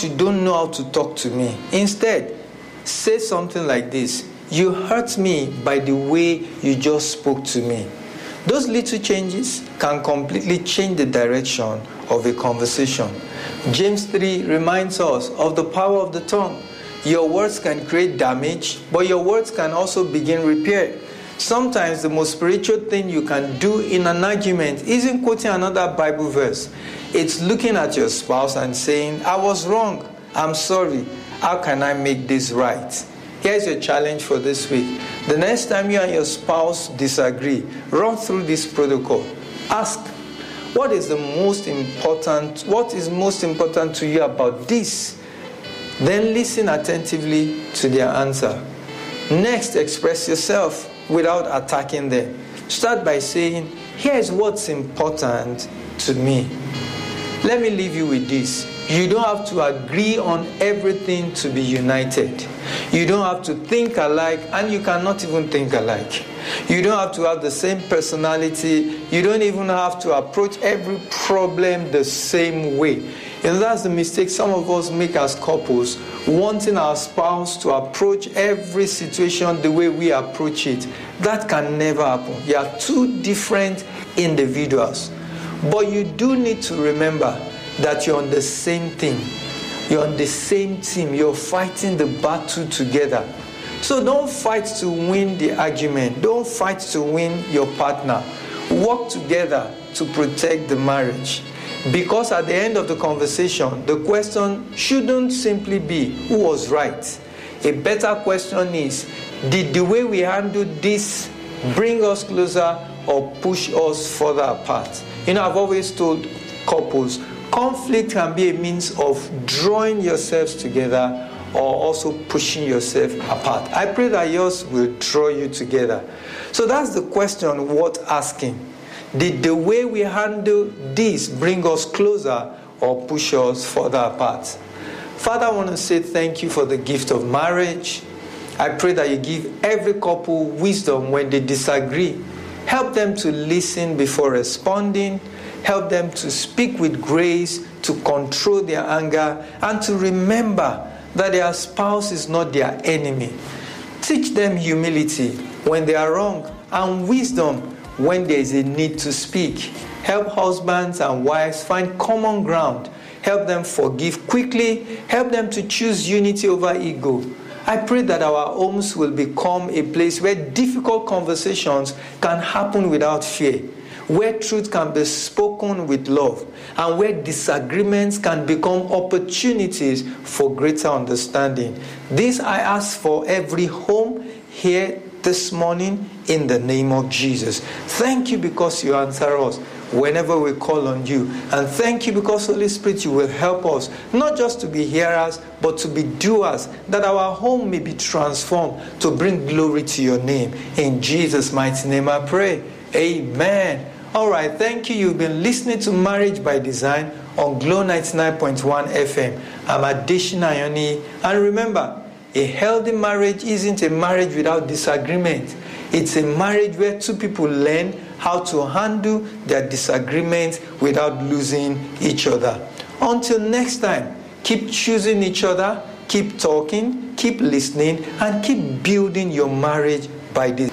because you don't know how to talk to me. Instead, say something like this: you hurt me by the way you just spoke to me. Those little changes can completely change the direction of a conversation. James 3 reminds us of the power of the tongue. Your words can create damage, but your words can also begin repair. Sometimes the most spiritual thing you can do in an argument isn't quoting another Bible verse. It's looking at your spouse and saying, I was wrong, I'm sorry, how can I make this right? Here's your challenge for this week. The next time you and your spouse disagree, run through this protocol. Ask, what is most important to you about this? Then listen attentively to their answer. Next, express yourself without attacking them. Start by saying, here's what's important to me. Let me leave you with this. You don't have to agree on everything to be united. You don't have to think alike, and you cannot even think alike. You don't have to have the same personality. You don't even have to approach every problem the same way. And that's the mistake some of us make as couples, wanting our spouse to approach every situation the way we approach it. That can never happen. You are two different individuals. But you do need to remember that you're on the same team. You're on the same team. You're fighting the battle together. So don't fight to win the argument. Don't fight to win your partner. Work together to protect the marriage. Because at the end of the conversation, the question shouldn't simply be who was right. A better question is, did the way we handle this bring us closer or push us further apart? You know, I've always told couples, conflict can be a means of drawing yourselves together or also pushing yourself apart. I pray that yours will draw you together. So that's the question worth asking. Did the way we handle this bring us closer or push us further apart? Father, I want to say thank you for the gift of marriage. I pray that you give every couple wisdom when they disagree. Help them to listen before responding. Help them to speak with grace, to control their anger, and to remember that their spouse is not their enemy. Teach them humility when they are wrong and wisdom when there is a need to speak. Help husbands and wives find common ground. Help them forgive quickly. Help them to choose unity over ego. I pray that our homes will become a place where difficult conversations can happen without fear, where truth can be spoken with love, and where disagreements can become opportunities for greater understanding. This I ask for every home here this morning in the name of Jesus. Thank you because you answer us whenever we call on you. And thank you because, Holy Spirit, you will help us not just to be hearers, but to be doers, that our home may be transformed to bring glory to your name. In Jesus' mighty name I pray. Amen. All right, thank you. You've been listening to Marriage by Design on Glow 99.1 FM. I'm Adeshina Ayoni. And remember, a healthy marriage isn't a marriage without disagreement. It's a marriage where two people learn how to handle their disagreements without losing each other. Until next time, keep choosing each other, keep talking, keep listening, and keep building your marriage by design.